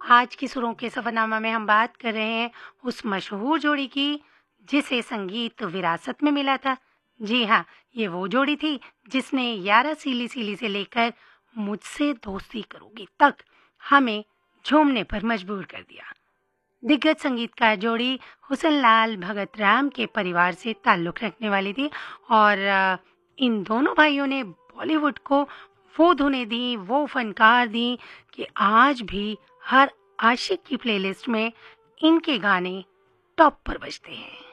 आज की सुरों के सफरनामा में हम बात कर रहे हैं उस मशहूर जोड़ी की जिसे संगीत विरासत में मिला था। जी हाँ, ये वो जोड़ी थी जिसने यारा सीली सीली से लेकर मुझसे दोस्ती करोगी तक हमें झूमने पर मजबूर कर दिया। दिग्गज संगीतकार जोड़ी हुसन लाल भगत राम के परिवार से ताल्लुक़ रखने वाली थी और इन दोनों भाइयों ने बॉलीवुड को वो धुनें दी, वो फनकार दी कि आज भी हर आशिक की प्लेलिस्ट में इनके गाने टॉप पर बजते हैं।